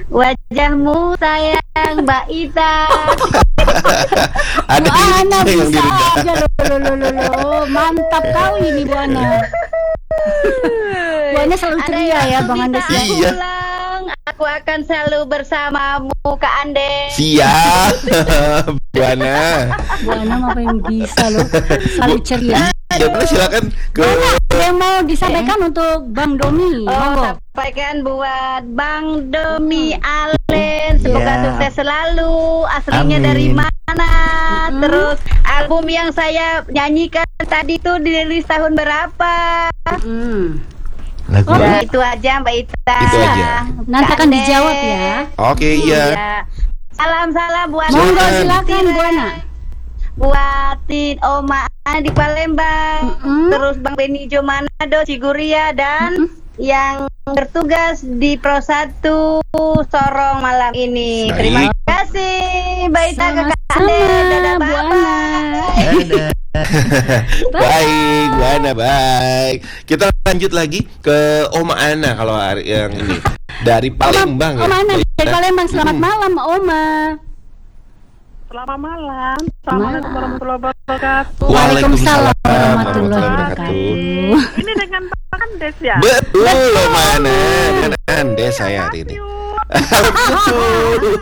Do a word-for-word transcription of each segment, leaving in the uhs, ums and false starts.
Wajahmu sayang Mbak Ita. Ada Bu Ana liriknya yang bisa dirubah. aja loh, loh, loh, loh, loh. Mantap kau ini Bu Ana. Bu Ana selalu ceria ya Bang Andes ya. Iya. Pulang, aku akan selalu bersamamu Kak Ande. Siap. Bu Ana. Bu Ana apa yang bisa loh, selalu ceria. Iya, boleh silakan ke Ada yang mau disampaikan untuk Bang Domi, Oh, monggo. sampaikan buat Bang Domi Allen, semoga Ya. sukses selalu. Aslinya Amin. dari mana? Mm-mm. Terus album yang saya nyanyikan tadi tuh dirilis tahun berapa? Hmm. Lagu Oh, Udah, itu aja Mbak Ita. Itu aja. Nanti Kak akan Ande. dijawab ya. Oke, iya. Salam-salam buat Monggo Silakan. silakan Bu Ana. buatin Oma di Palembang, Mm-mm. terus Bang Benijo Manado, Ciguria, dan yang bertugas di Pro satu Sorong malam ini. Baik. Terima kasih Mbak Ita, Kakak Sama-sama, Ade, dadah, Bu Ana. bye-bye. ada. Baik, Bu Ana, baik. Kita lanjut lagi ke Oma Ana kalau hari yang ini dari Palembang Oma Ana ya. dari Palembang, selamat Hmm. malam Oma. Selamat malam. Assalamualaikum warahmatullahi wabarakatuh. Waalaikumsalam warahmatullahi wabarakatuh. wabarakatuh. Ini dengan Bang Andes ya? Betul, Oma Ana. Dengan Ande saya hari ini. Betul.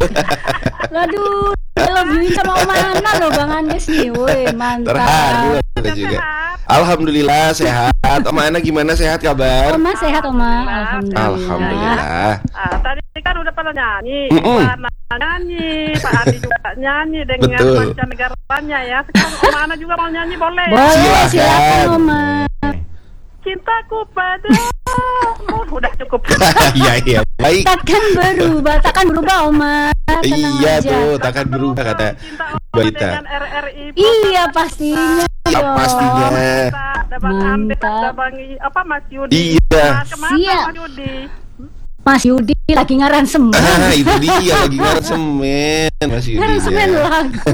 Waduh, I love you sama Oma Ana loh Bang Andes nih, woi mantap. Terharu Anda juga. Alhamdulillah sehat. Oma Ana gimana, sehat kabar? Oma sehat Oma, alhamdulillah. Alhamdulillah. Ah, tadi kan udah pada nyanyi, Mm-mm. Pak Ana nyanyi, Pak Adi juga nyanyi dengan Betul. mancanegaranya ya. Sekarang Oma Ana juga mau nyanyi boleh? Boleh Silakan. silakan Oma. Cintaku padamu. Udah cukup. Iya, iya. Baik. Takkan berubah, takkan berubah Oma. Tenang Iya aja. tuh, takkan berubah kata Cinta Oma Mbak Ita. dengan R R I. Iya pastinya. Ya, dong. pastinya. Ada Bang Andes, Mantap. ada Bang I- apa Mas Yudi. Iya. Nah, kemana Siap. Mas Yudi? Mas Yudi lagi ngaransemen. Ah, itu dia lagi ngaransemen Mas Yudi. Ngaransemen ya. lagu.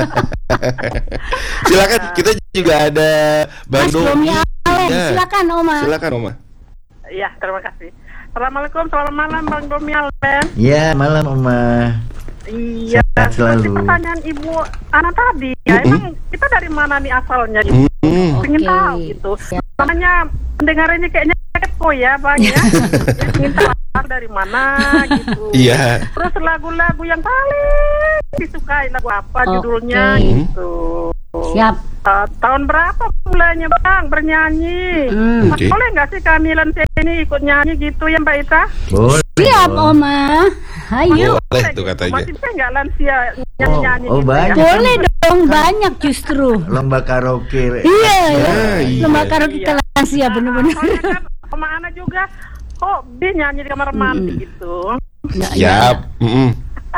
Silakan, kita juga ada Bang Mas Domi Domi. Allen, Ya. silakan Oma. Silakan Oma. Iya, terima kasih. Assalamualaikum, selamat malam Bang Domi Allen. Ya, malam Oma. Iya, Sehat selalu. seperti pertanyaan Ibu Ana tadi ya, Mm-mm. emang kita dari mana nih asalnya gitu? Hmm. Pengen Oke, tahu gitu. siap. Namanya pendengar ini kayaknya kepo ya Bang ya. Jadi pengen tahu dari mana gitu. Iya. Terus lagu-lagu yang paling disukai lagu apa Oke. judulnya gitu. Siap. Uh, tahun berapa mulainya Bang bernyanyi? Hmm. Oke. Boleh nggak sih kami lansia ini ikut nyanyi gitu ya Mbak Ita? Boleh. Siap dong. Oma. Ayo. Boleh tuh katanya. Masih bisa nggak lansia nyanyi-nyanyi Oh, oh, gitu banyak. ya? Boleh dong, banyak justru. Lomba karaoke. Iya, ya. Ah, iya. Lomba karaoke Iya. lansia bener-bener. Soalnya kan sama Ana juga kok dia nyanyi di kamar mandi Mm-mm. gitu. Ya, ya. Siap. Mm-mm.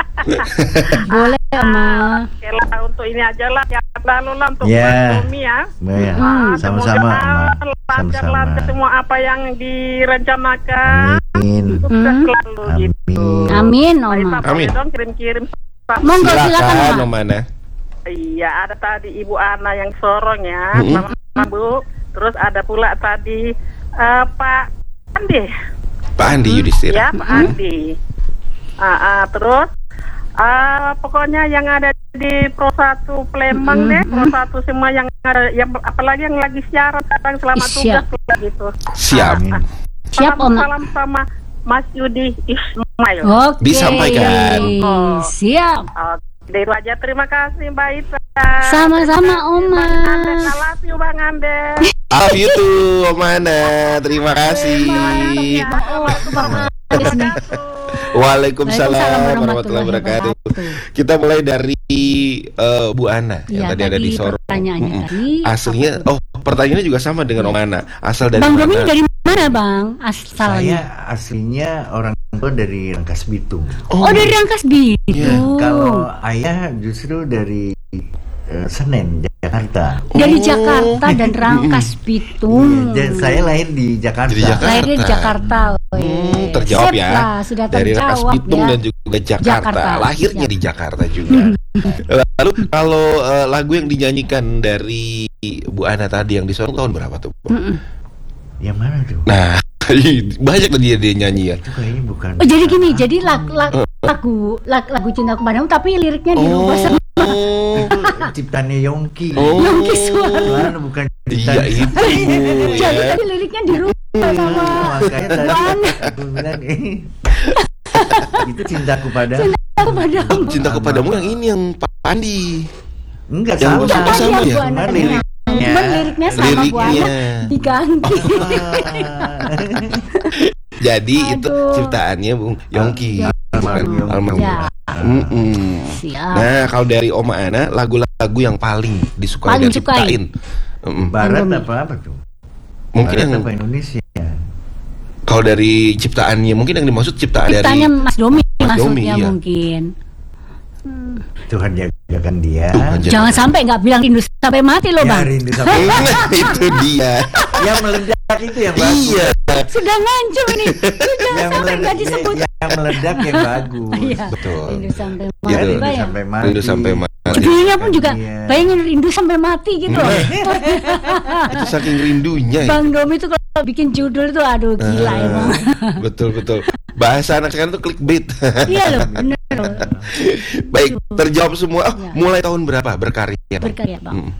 Boleh Oma. Oke lah untuk ini aja lah ya lalu lah untuk Ya. Bang Domi ya. Ya, Hmm. sama-sama Oma. Lancar-lancar Sama-sama. semua apa yang direncanakan. Amin. Sukses Hmm. selalu gitu. Amin Mbak Ita, Oma. boleh Amin. dong kirim-kirim. Monggo silakan Silakan Oma. Oma Ana. Iya, ada tadi Ibu Ana yang sorong ya, Mm-mm. sama Bu. Terus ada pula tadi eh, Pak Andi, Pak Andi Yudhistira. ya Pak Andi. Ah, ah, terus eh, pokoknya yang ada di Pro satu Palembang Mm-mm. deh, Pro satu semua yang ada, yang apalagi yang lagi siaran sekarang selama Siap. tugas lah gitu. Siap. Amin. Siap Salam, Oma. salam sama Mas Yudi Ismail. Oke. Disampaikan. Oh. Siap. Oke, itu aja. Terima kasih Mbak Ita. Sama-sama, Oma. Bang Andes, I love you Bang Andes. Love you too, Oma Ana. Terima kasih. Oh, Bang Andes nih. Waalaikumsalam warahmatullahi wabarakatuh. Kita mulai dari eh, Bu Ana yang Iya, tadi ada di Sorong. pertanyaannya Mm-mm. tadi. Aslinya, oh pertanyaannya juga sama dengan Om Ana. Asal dari Bang Domi mana? dari mana Bang? Asalnya. Saya aslinya orang tua dari Rangkas Bitung. Oh, dari Rangkas Bitung. Iya. Kalau ayah justru dari eh, Senen, Jakarta. Dari Oh. Jakarta dan Rangkas Bitung. Iya, dan saya lahir di Jakarta. Di Jakarta. Lahirnya di Jakarta. weh. Hmm, terjawab Sip ya. lah, sudah Dari Rangkas terjawab Bitung ya. dan juga Jakarta. Jakarta. Lahirnya Siap. di Jakarta juga. Lalu kalau eh, lagu yang dinyanyikan dari Bu Ana tadi yang di Sorong tahun berapa tuh? Bu? Mm-mm. Yang mana tuh? Nah, Banyak tadi dia nyanyi ya. Itu kayaknya bukan. Oh jadi gini, jadi lag, lag, lagu lag, lagu Cinta Kepadamu tapi liriknya dirubah sama Oh, Itu ciptaannya Yongki. Oh. Yongki Suara. Suara bukan iya ciptaan. itu Jadi ya. tadi liriknya dirubah sama Makanya tadi Bang. aku bilang ini. Itu cintaku padamu. Cinta Kepadamu. Cinta kepadamu yang ini yang Pak Pandi. Enggak Yang sama. maksudnya sama ya? Cuma liriknya. Cuman liriknya sama Bu Liriknya. Ana diganti. Jadi itu Aduh. ciptaannya Bung Yongki. Almarhum. Almarhum. Ya, Mm-mm. siap. Nah, kalau dari Oma Ana, lagu-lagu yang paling disukai Paling dan sukai. ciptain. Mm-mm. Barat Indomie. apa apa tuh? Mungkin Barat yang apa Indonesia? kalau dari ciptaannya, mungkin yang dimaksud ciptaan Ciptanya dari Mas Domi Mas Domi, maksudnya iya. mungkin. Tuhan jagakan dia. Tuhan jaga. Jangan sampai nggak bilang rindu sampai mati loh Ya, Bang. rindu sampai Nah, itu dia. yang meledak itu yang bagus. Iya. Sudah ngancur ini. Sudah Yang sampai nggak meledak, disebut. yang meledak yang bagus. Iya. Betul. Rindu sampai Iya, mati rindu Rindu Pak ya. sampai mati. Rindu sampai mati. Judulnya pun juga Iya. bayangin rindu sampai mati gitu loh. Itu saking rindunya ya. Bang Domi tuh kalau bikin judul tuh aduh gila Ah, emang. Betul betul. Bahasa anak sekarang tuh clickbait. Iya loh, bener loh. Baik, terjawab semua. Oh, Ya. mulai tahun berapa berkarya, Bang? Berkarya Bang. Mm.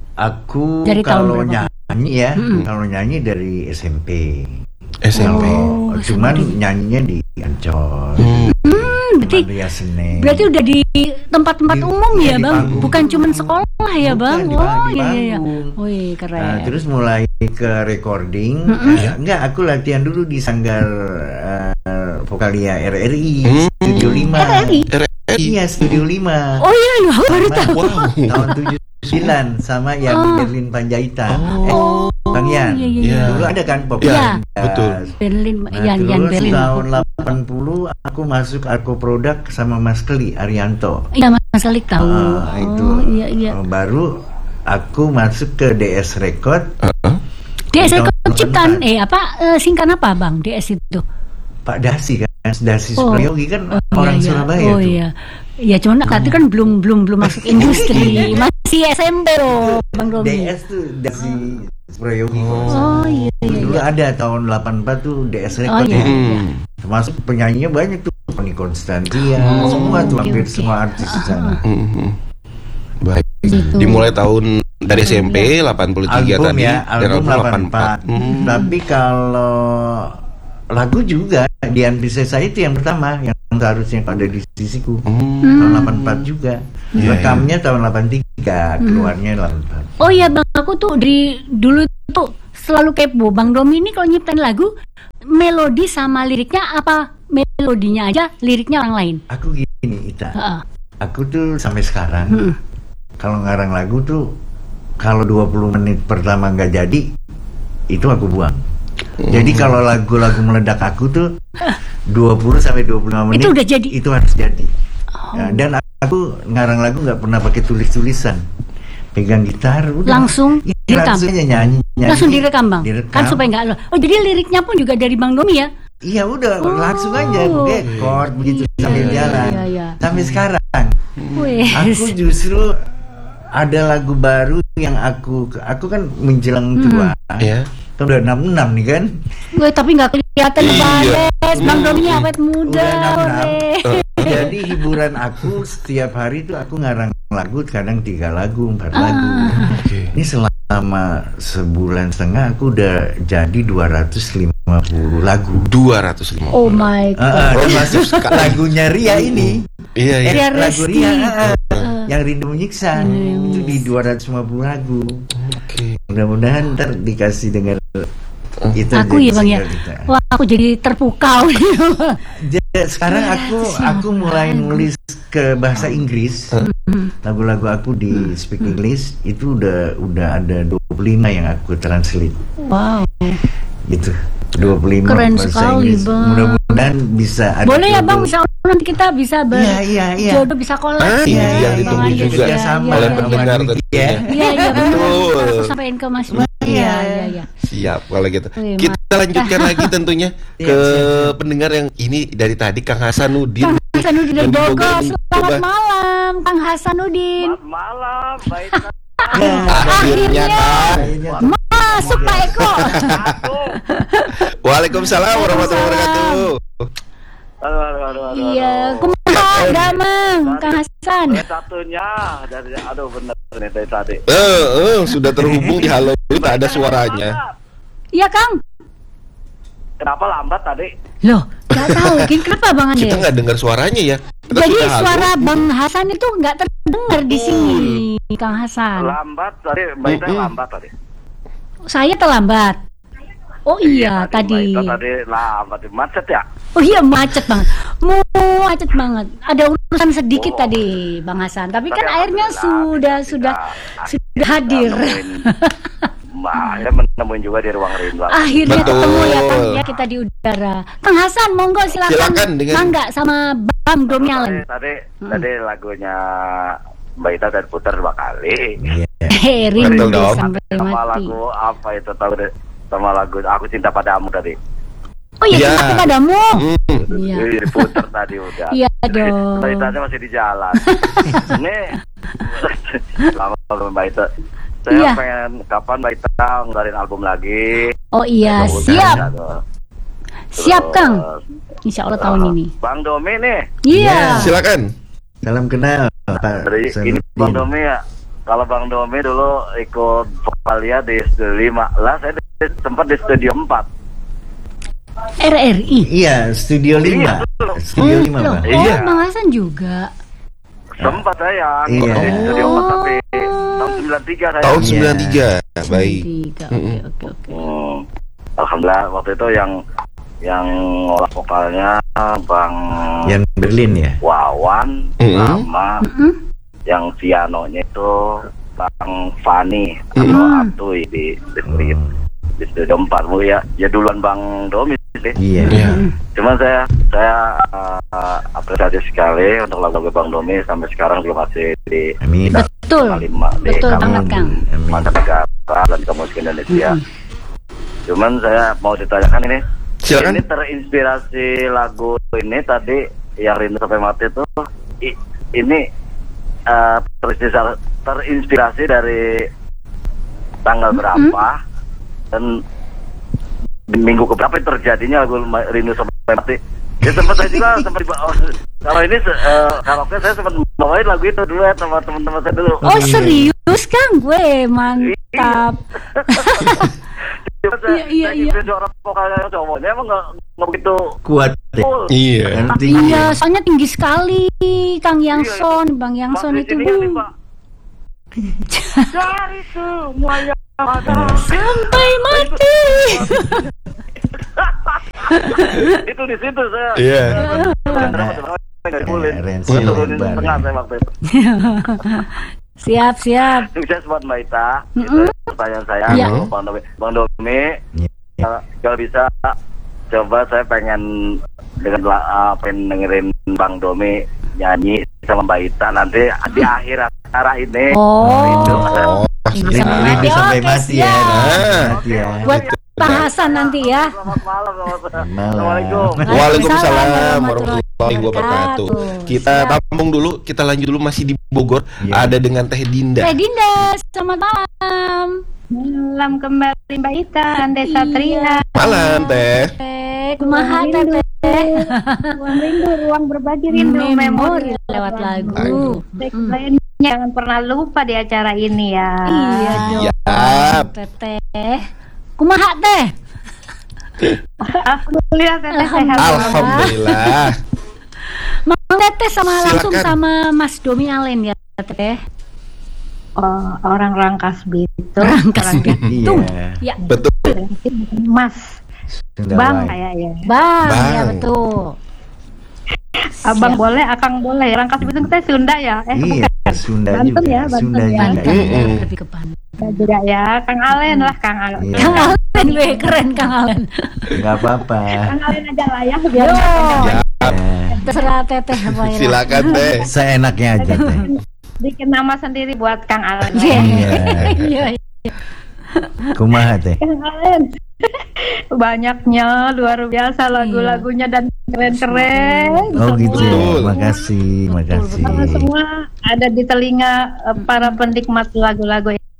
Aku Dari tahun kalau berapa? nyanyi ya, Mm-mm. kalau nyanyi dari S M P. S M P. Oh, Cuman S M P. nyanyinya di Ancol. Hmm. Hmm, berarti Maria Senen. berarti udah di tempat-tempat Di- umum iya, ya di Bang, panggung. bukan cuma sekolah ya Bukan, Bang. di Oh pang- di iya iya iya. panggung. Wih keren. Nah, terus mulai ke recording. Mm-mm. Eh, enggak, aku latihan dulu di Sanggar eh, Vokalia R R I Hmm. Studio lima. R R I? R R I. Iya, Studio lima. Oh iya loh, aku baru Sama tahu. Wow. tahun tujuh puluh sembilan sama yang Oh. Berlin Panjaitan. Eh, Oh, Bang Yan. iya iya. Iya. iya. Dulu ada kan pop. Iya, betul. Berlin, Nah, Yan Yan terus Berlin. tahun delapan puluh aku masuk Arko Produk sama Mas Keli Arianto. Iya Mas Alik tahu. Ah, itu. Oh iya iya. Oh, baru aku masuk ke D S Record. Uh-uh. D S tahun itu ciptaan delapan puluh eh apa eh, singkat apa Bang D S itu? Pak Dasi kan, Dasi Oh. Suprayogi kan Oh, orang iya, iya. Surabaya Oh tuh. iya. Ya cuman nanti kan belum belum belum masuk industri, masih S M P loh Bang D Romi. S tuh Dasi Suprayogi. Oh iya iya. Dulu iya. ada tahun delapan puluh empat tuh D S Oh Record. iya. ya. iya. Termasuk penyanyinya banyak tuh, Tony Konstantia, Oh, semua tuh oke, hampir oke. semua artis di sana. Mhm. Baik. Gitu. Dimulai tahun dari S M P delapan puluh tiga Album tadi ya, dan album delapan puluh empat. Hmm. Tapi kalau lagu juga Dian Piscesa itu yang pertama yang seharusnya ada di sisiku. Hmm. Tahun delapan puluh empat juga. Iya, Rekamnya tahun delapan puluh tiga, keluarnya delapan puluh empat. Oh iya Bang, aku tuh dari dulu tuh selalu kepo Bang Romi ini kalau nyiptain lagu melodi sama liriknya apa melodinya aja, liriknya orang lain. Aku gini, Ita. Heeh. Aku tuh sampai sekarang Hmm. kalau ngarang lagu tuh kalau dua puluh menit pertama nggak jadi itu aku buang. Jadi kalau lagu-lagu meledak aku tuh dua puluh sampai dua puluh lima menit Itu udah jadi? itu harus jadi. Oh. Nah, dan aku ngarang lagu nggak pernah pakai tulis-tulisan. Pegang gitar udah. Langsung Ya, direkam. langsung aja nyanyi, nyanyi. Langsung direkam Bang. Direkam. Kan supaya enggak Oh jadi liriknya pun juga dari Bang Domi ya? Iya udah Oh. langsung aja dekor begitu Iya, sambil iya, jalan. iya, iya. Sampai sekarang Wes. aku justru ada lagu baru yang aku aku kan menjelang tua. Ya. Kan udah enam puluh enam nih kan. Gue tapi nggak kelihatan Iya. Bales. Bang Domi awet muda. Udah enam puluh enam. ore. Jadi hiburan aku setiap hari tuh aku ngarang lagu kadang tiga lagu, empat Ah. lagu. Oke. Ini selama sebulan setengah aku udah jadi dua ratus lima puluh lagu. dua ratus lima Oh puluh. my Ah, ah, god. termasuk lagunya Ria ini. Iya, iya. Eh, Ria lagu Resti. Ria ah, ah, yang Rindu Menyiksa Hmm. itu di dua ratus lima puluh lagu. Oke. Mudah-mudahan ntar dikasih dengar itu. Aku jadi ya Bang ya. single kita. Wah aku jadi terpukau. Jadi, sekarang aku aku mulai nulis ke bahasa Inggris. Lagu-lagu aku di Speak English itu udah udah ada dua puluh lima yang aku translate Wow. gitu. dua puluh lima Keren bahasa sekali, Inggris. Bang. Mudah-mudahan bisa ada. Boleh ya jodoh. Bang, bisa nanti kita bisa ber Iya, iya, iya. jodoh bisa collab Ah, ya. ini yang Bang ditunggu Andes. juga Iya, sama iya, oleh iya. pendengar Iya. tentunya. Iya iya benar. Betul. Aku sampaikan ke Mas Budi. Iya iya iya. Siap kalau gitu. Wih, Kita lanjutkan lagi tentunya Iya, ke siap, siap. pendengar yang ini dari tadi Kang Hasanuddin. Kang Hasanuddin dari Yang di Bogor. Bogor Selamat mencoba. malam Kang Hasanuddin. Malam, baik. Ya, Akhirnya Kang. akhirnya. masuk Pak Eko. Waalaikumsalam warahmatullahi wabarakatuh. Aduh, aduh, aduh, aduh, Iya, aduh. kumaha Damang, Kang Hasan. Dari satunya dari aduh bener nih dari tadi. Eh, eh, sudah terhubung di halo ini tak ada suaranya. Iya, Kang. Kenapa lambat tadi? Loh, nggak tahu, Kin, kenapa Bang Ade? Kita nggak dengar suaranya ya. Kita Jadi sudah halo. suara Bang Hasan itu nggak terdengar di sini, Kang Hasan. Lambat tadi, Mbak Ita Mm-mm. lambat tadi. Saya terlambat. Oh iya, tadi. Mbak Ita tadi lambat, macet ya? Oh iya, macet banget. Macet banget. Ada urusan sedikit Oh. tadi, Bang Hasan. Tapi, Tapi kan akhirnya alhamdulillah, sudah kita sudah tidak- sudah hadir. Mbak, saya menemuin juga di ruang rindu. Akhirnya Betul. ketemu ya Kang ya kita di udara. Kang Hasan, monggo silakan. Silakan dengan- Mangga sama Bang Domi Allen. Tadi, Hmm. tadi lagunya Mbak Ita dan putar dua kali. Iya. Hei, rindu Betul dong. sampai Sama mati. lagu apa itu tahu deh? Sama lagu Aku Cinta Padamu tadi. Oh iya, Iya. cinta padamu. Hmm. Iya. Iya, diputar tadi udah. Iya dong. Mbak Ita masih di jalan. Ini lama Mbak Ita. Saya Iya. pengen kapan Mbak Ita ngeluarin album lagi. Oh iya, Terus, siap. terus, Siap, Kang. Insya Allah tahun uh, ini. Bang Domi nih. Iya. Silakan. Salam kenal Pak Dari ini Bang Sanuddin. Domi ya. Kalau Bang Domi dulu ikut vokalia di studio lima lah, saya di- sempat di studio empat. R R I. Iya, Studio lima. betul. Studio lima, Loh, Pak. oh, Iya. Bang Hasan juga. Sempat saya Iya. di studio empat sampai Oh. tahun sembilan tiga saya. Tahun Iya. sembilan tiga. Baik. Tiga. Oke, Mm-mm. oke, oke. Hmm. Alhamdulillah waktu itu yang yang ngolah vokalnya Bang Yang Berlin ya. Wawan Mm-mm. sama Mm-mm. yang pianonya itu Bang Fani atau Mm. Atuy di di, di, Oh, di studio empat Bu ya. Ya duluan Bang Domi sih. Iya. Iya. Cuman saya saya uh, apresiasi sekali untuk lagu Bang Domi sampai sekarang juga masih di Amin. Betul. lima di Betul kalangan banget, Kang. Amin. mancanegara dan kemusik Indonesia. Mm. Cuman saya mau ditanyakan ini, Silakan. ini terinspirasi lagu ini tadi yang Rindu Sampai Mati itu i- ini uh, terinspirasi, terinspirasi dari tanggal berapa dan di minggu keberapa terjadinya lagu Rindu Sampai Mati. Ya sempat saya juga sempat dibawa. Kalau ini uh, karaoke saya sempat bawain lagu itu dulu ya sama teman-teman saya dulu. Oh serius Kang, gue mantap. Cuma saya, Iya, iya, saya iya. ngikutin suara vokalnya cowoknya emang nggak nggak begitu Kuat deh. full. Iya. Nanti Iya, soalnya tinggi sekali Kang Yangson, Bang Yangson Pas di itu. sini nih, Pak. Dari semua yang ada. Sampai mati. Itu di situ saya. Iya. Nggak boleh. Range Saya turunin lebar, setengah ya. saya waktu itu. Siap, siap. Sukses buat Mbak Ita. Itu Mm-mm. pertanyaan saya. Iya. Untuk Bang Domi. Bang Domi, Iya. uh, kalau bisa coba saya pengen dengan la- uh, pengen dengerin Bang Domi nyanyi sama Mbak Ita nanti di akhir acara ini. Oh. Oh. Tinggi Rindu sampai mati. sampai Oke, mati ya. siap. Rindu sampai Ah. mati ya. Buat Bang Hasan nanti ya. Selamat malam, selamat malam. Malam. Assalamualaikum. Waalaikumsalam warahmatullahi warahmatullahi wabarakatuh. wabarakatuh. Kita Siap. tampung dulu, kita lanjut dulu masih di Bogor. Iya. Ada dengan Teh Dinda. Teh Dinda, selamat malam. Malam kembali Mbak Ita, Ande Satria. Malam Teh. Teh, kumaha teh teh? Ruang rindu, ruang berbagi rindu, Memori memori lewat lagu. Teks Mm. lainnya jangan pernah lupa di acara ini ya. Iya dong. Siap. Teteh. Kumaha teh? Alhamdulillah teteh sehat. Alhamdulillah. Mau teteh sama langsung Silakan. sama Mas Domi Allen ya teteh. Oh, orang Rangkas Bitung. Rangkas Orang Bitung. Iya. Ya, Betul. Mas, Sunda Bang Wai. kayak ya. Bang, Bang. ya betul. Abang Siap. boleh, Akang boleh. Rangkas Bitung kita Sunda ya. Eh, Iya, bukan. Sunda Banten juga. ya, Banten Sunda ya. juga. Banten Mm-mm. lebih ke Banten. Juga ya. Kang Alen lah, Kang Alen. Iya. Kang Allen, weh keren Kang Allen. Enggak apa-apa. Kang Alen aja lah ya, biar Yo. nggak panjang. Eh, Terserah teteh apa ya. Silakan Teh. Seenaknya aja teh. Bikin nama sendiri buat Kang Alen. Iya. Iya. Iya. Kumaha teh? Kang Alen. Banyaknya, luar biasa lagu-lagunya dan keren-keren. Oh gitu. Betul. Makasih, makasih. Karena semua ada di telinga eh, para penikmat lagu-lagu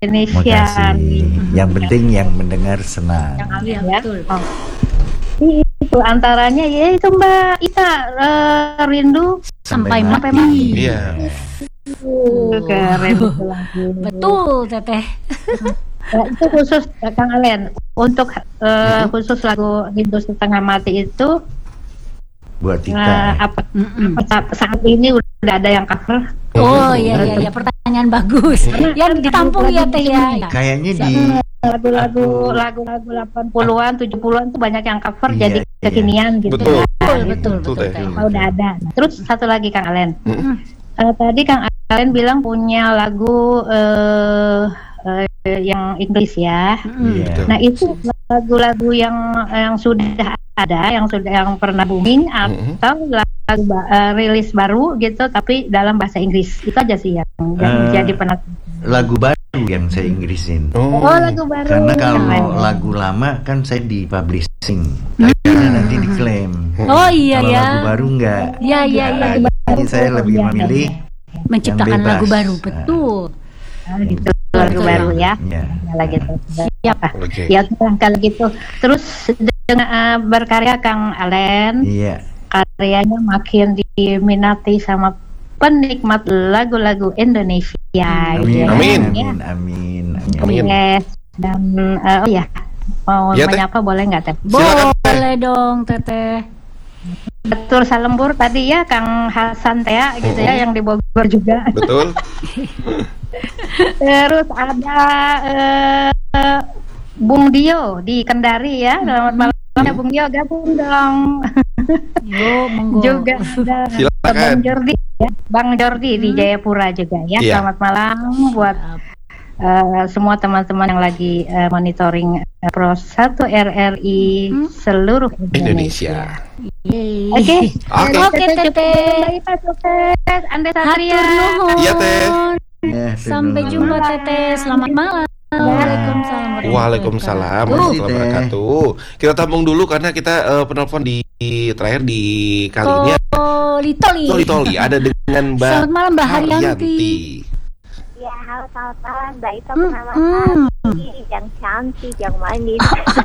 Indonesia. Makasih. Yang penting yang mendengar senang. Iya, Ya. betul. Oh. Itu antaranya ya itu Mbak Ita eh, rindu Sampai sampai mati. mati. Iya. Uh, keren itu lagu. Betul, Teteh. Ya, itu khusus eh, Kang Alen untuk eh, khusus lagu Rindu Setengah Mati itu Buat eh, kita. apa, Mm-mm. apa sa- saat ini udah ada yang cover. Oh iya iya iya, pertanyaan bagus. Yang ditampung ya Teh ya. Kayaknya di Lagu-lagu lagu-lagu delapan puluhan, tujuh puluhan tuh banyak yang cover Iya, jadi iya. kekinian gitu. Betul. ya. Betul betul Betul, betul. Teh. Teh. Oh, udah ada. Terus satu lagi Kang Alen. Mm-mm. Eh, tadi Kang Alen bilang punya lagu eh, eh, yang Inggris ya. Mm-mm. Iya. Betul. Nah itu lagu-lagu yang yang sudah ada, yang sudah yang pernah booming atau lagu ba- eh, rilis baru gitu, tapi dalam bahasa Inggris itu aja sih yang, yang Eh, jadi penasaran. lagu baru yang saya Inggrisin. Oh. Oh lagu baru. Karena kalau Keren. lagu lama kan saya di publishing, karena nanti diklaim. Oh iya Kalau ya. lagu baru enggak. Iya iya iya. Jadi saya lebih memilih Menciptakan yang bebas. lagu baru, betul. Ah, gitu, lagu Betul. baru ya. ya. Kalau gitu. Siap. Oke. Ya udah, kalau gitu. Terus dengan eh, berkarya Kang Alen, Iya. karyanya makin diminati sama penikmat lagu-lagu Indonesia. Amin. gitu ya. Amin. Ya. Amin. Amin. Amin. Amin. Yes. Dan eh, oh ya, mau Ya, Teh. menyapa boleh nggak Teh? Silakan, Teh. Boleh dong Teteh. Betul salembur tadi ya Kang Hasan Tea gitu ya, yang di Bogor juga. Betul. Terus ada eh, Bung Dio di Kendari ya. Selamat malam ya Bung Dio, gabung dong. Yo, monggo. Juga ada Silakan. Bang Jordi ya. Bang Jordi di Jayapura juga ya. Iya. Selamat malam buat eh, semua teman-teman yang lagi eh, monitoring eh, Pro satu R R I Hmm. seluruh Indonesia. Yeay. Oke. Oke. Oke, Teteh. Baik Pak Sukses, Anda Satria. Hatur nuhun. Iya, Teh. Ya, Sampai betul. jumpa Teteh. Selamat malam. Waalaikumsalam. Waalaikumsalam warahmatullahi wabarakatuh. Kita tampung dulu karena kita eh, penelpon di terakhir di kali ini Toli Toli. Toli Toli ada dengan Mbak Selamat malam Mbak Haryanti. Ya, halo selamat malam, Mbak Ita Hmm, Purnama hmm. Sari, yang cantik, yang manis.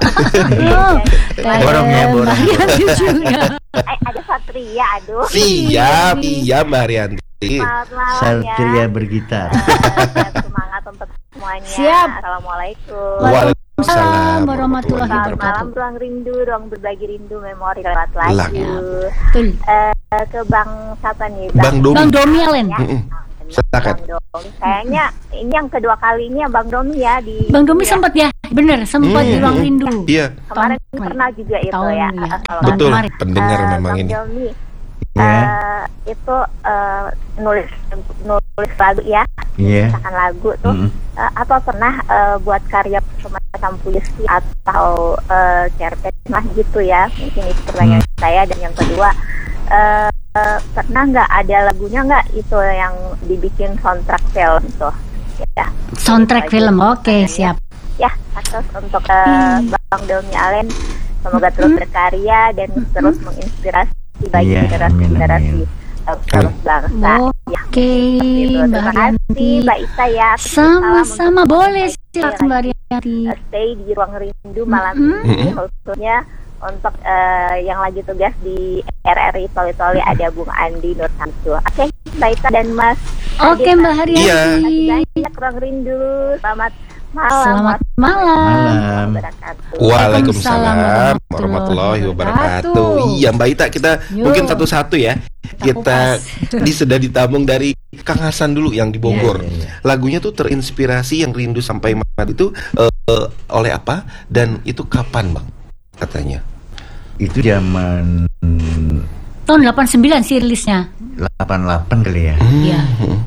Oh, Borong ya, Mbak borong. Haryanti juga. Eh, ada Satria, aduh. Siap, iya Mbak Haryanti. Selamat malam Satria ya. bergitar. Eh, semangat untuk semuanya. Siap. Assalamualaikum. Waalaikumsalam warahmatullahi Selamat wabarakatuh. malam, ruang rindu, ruang berbagi rindu, memori lewat lagu. Lagu. Betul. Eh, ke Bang siapa nih? Bang Domi. Bang Domi Alen. Ya. Mm-mm. Bang Silakan. Domi. Kayaknya ini yang kedua kalinya Bang Domi ya di. Bang Domi ya. sempat ya, bener sempat Hmm, di ruang hmm. rindu. Iya, Kemarin Tahun pernah juga itu tahun ya. ya. Eh, kalau Tahun betul. kemarin. Pendengar Eh, memang Bang ini. Domi, Ya. eh, itu eh, nulis nulis lagu ya, Iya. misalkan lagu tuh Mm-mm. eh, apa pernah eh, buat karya semacam puisi atau eh, cerpen nah gitu ya, mungkin itu pertanyaan saya. Dan yang kedua, eh, eh, pernah nggak ada lagunya nggak itu yang dibikin soundtrack film tuh ya? Soundtrack Itu aja. film, oke siap. Ya, terus untuk eh, Bang Domi Alen, semoga terus berkarya dan terus menginspirasi bagi Iya, generasi-generasi amin, eh, terus bangsa. Ya, Oke, seperti itu. Mbak Terima Haryanti. kasih Mbak Ita ya. Sama-sama, Untuk boleh stay silakan Mbak Haryanti. lagi, stay di ruang rindu malam Mm-mm. ini, khususnya untuk eh, yang lagi tugas di R R I Toli Toli ada Bung Andi Nur Samsul. Oke, Mbak Ita dan Mas Oke Adit, Mbak terima Iya. Haryanti. kasih banyak ruang rindu. Selamat malam. Selamat malam. Malam. Wabarakatuh. Waalaikumsalam warahmatullahi warahmatullahi wabarakatuh. wabarakatuh. Iya Mbak Ita, kita Yuk. mungkin satu-satu ya. Kita kupas. di sudah ditabung dari Kang Hasan dulu yang di Bogor. Iya, iya, iya. Lagunya tuh terinspirasi yang rindu sampai mati itu eh, eh, oleh apa dan itu kapan Bang katanya? Itu zaman Tahun delapan puluh sembilan sih rilisnya. delapan puluh delapan kali ya. Iya.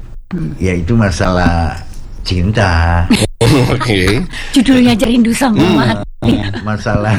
Ya itu masalah cinta, Oke. Judulnya aja rindu sama Hmm. mati. masalah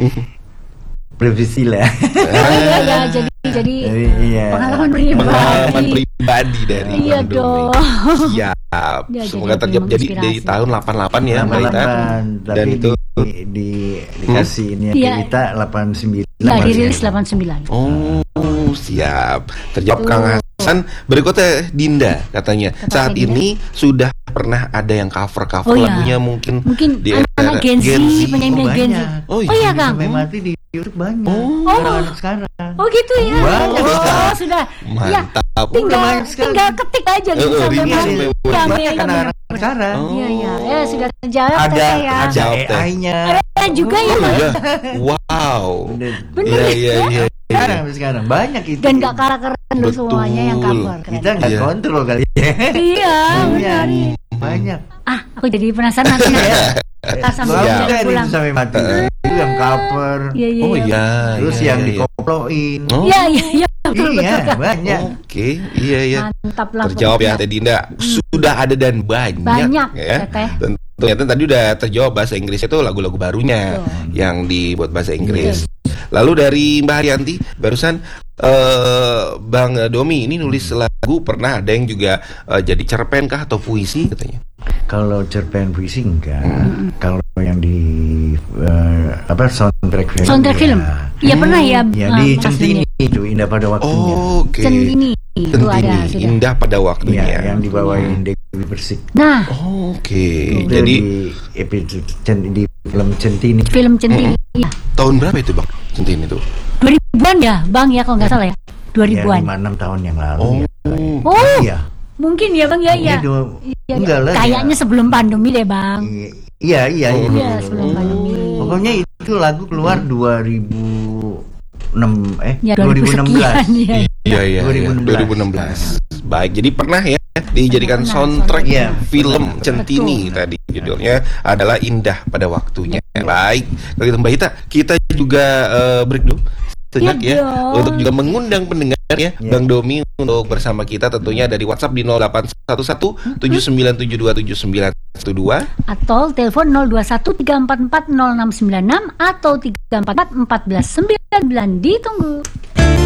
privasi lah. Iya, ya, jadi jadi Jadi, iya. pengalaman Pengalaman pribadi. pribadi dari Iya Bang Domi. dong. Siap. Ya, Semoga jadi terjawab. Jadi menginspirasi. dari tahun delapan puluh delapan ya Mbak Ita. delapan puluh delapan, Dan tapi itu di, di dikasih ini Iya. kita delapan puluh sembilan. Nah, dirilis delapan puluh sembilan. Oh, siap. Terjawab Kang San berikutnya Dinda katanya Kata saat Dinda. ini sudah pernah ada yang cover-cover Oh, iya. lagunya mungkin Mungkin di anak-anak era Gen Z, Gen Z. penyanyi Oh, Gen Z. banyak. Oh, iya. Oh iya, Kang. Sampai mati di YouTube banyak. Oh. Anak-anak sekarang. Oh gitu ya. Banyak, Oh, Kak. sudah. Ya, Mantap. tinggal banyak sekali. tinggal ketik aja gitu Eh, sampai ini mati. sampai Iya, mati. iya, Banyak iya, anak-anak benar. sekarang. Oh. Iya, iya. Ya, sudah terjawab Ada Teteh ya. ada Jawab, Teh. A I-nya. Ada juga ya, Oh Bang. iya. Wow. Bener. Bener Iya ya? iya iya. Sekarang sekarang banyak itu. Dan gak kalah keren loh Betul. semuanya yang cover. Keren. Kita nggak Iya. kontrol kali ya. Iya, Banyak. benar. Banyak. Ah, aku jadi penasaran nanti ya. Kita sambil Bagus Iya. jalan kan itu pulang. sampai mati. Itu yang cover. Iya, iya. Oh iya. iya. Terus iya, yang iya. dikoploin. Oh. Iya, iya, iya. Betul, Iya, betul, Kak. banyak. Oke, iya iya. Mantap lah. Terjawab ya pokoknya. Teh Dinda. Sudah ada dan banyak, Banyak, ya. Teteh. Tentu ternyata tadi udah terjawab bahasa Inggris itu lagu-lagu barunya Betul. yang dibuat bahasa Inggris. Lalu dari Mbak Haryanti barusan eh Bang Domi ini nulis lagu pernah ada yang juga eh, jadi cerpen kah atau puisi katanya. Kalau cerpen puisi enggak. Kalau yang di eh, apa soundtrack film. Soundtrack ya. film. Iya pernah ya. Ya ah, di Mas Centini Dini. itu Indah pada waktunya. Oke. Centini itu ada Centini, sudah. indah pada waktunya. Iya, yang dibawain Dewi Persik. Nah, Oke. Itu Jadi di episode Cen- di film Centini. film Centini. Iya. tahun berapa itu Bang? Centini itu? dua ribuan ya, Bang ya kalau nggak salah ya. dua Ya, ribuan. lima enam tahun yang lalu. Oh. Ya. Oh, Iya. mungkin ya, Bang ya, Ini ya. dua- Iya, enggak lah. Kayaknya ya. sebelum pandemi deh, Bang. Iya, iya, Oh. iya. Iya, sebelum pandemi. Pokoknya itu lagu keluar dua ribu enam eh Ya, dua ribu enam belas. sekian, ya. Iya iya dua ribu enam belas. dua ribu enam belas. Baik, jadi pernah ya dijadikan Pernah, soundtrack Iya, film pernah. Centini tadi judulnya adalah Indah pada Waktunya. Baik, kalau gitu Mbak Ita, kita juga eh, break dulu sejenak Ya ya, dong. untuk juga mengundang pendengar ya, Ya. Bang Domi untuk bersama kita tentunya dari WhatsApp di nol delapan satu satu tujuh sembilan tujuh dua tujuh sembilan satu dua. Atau telepon nol dua satu tiga empat empat nol enam sembilan enam atau tiga empat empat empat satu sembilan sembilan. Ditunggu.